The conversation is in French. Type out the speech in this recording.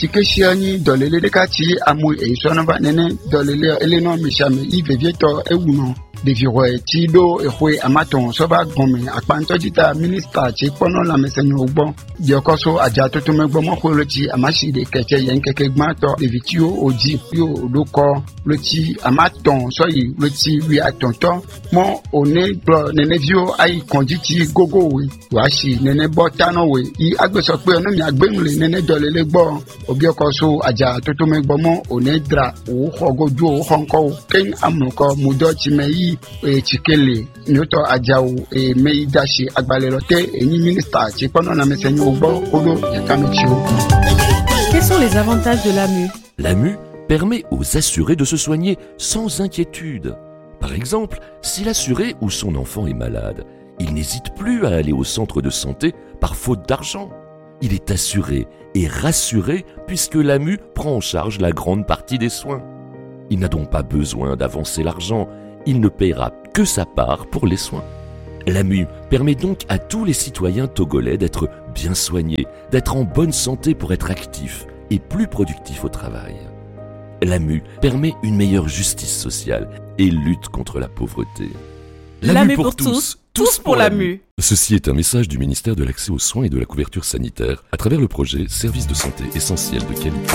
tikeshiani dolele de kati amu e sonaba nene dolele eleno mishame ivevieto ewuno deviro ti do ehwe amaton soba gome apanto jita minister ti pono la mesenyo ogbo diokoso aja to megbo mo ko loti amashi de keke yen keke gmato devitio oji yo loko loti amaton so yi loti wi atonto mo one bro nene vio ai konjiti gogo we wa shi nene botano we I agbeso pe onu mi agbemule nene dolele gbo obiokoso aja to megbo mo one dra o hogoju o honko ken amuko mudo ti meyi chikele nyoto ajao meidashi agbalelote eni minister ti pono na mesenyo ogbo odo yakamechio. Quels sont les avantages de l'AMU? L'AMU permet aux assurés de se soigner sans inquiétude. Par exemple, si l'assuré ou son enfant est malade, il n'hésite plus à aller au centre de santé par faute d'argent. Il est assuré et rassuré puisque l'AMU prend en charge la grande partie des soins. Il n'a donc pas besoin d'avancer l'argent. Il ne paiera que sa part pour les soins. L'AMU permet donc à tous les citoyens togolais d'être bien soignés, d'être en bonne santé pour être actifs et plus productifs au travail. L'AMU permet une meilleure justice sociale et lutte contre la pauvreté. L'AMU pour tous, tous pour l'AMU. Ceci est un message du ministère de l'Accès aux soins et de la couverture sanitaire à travers le projet Services de santé essentiels de qualité.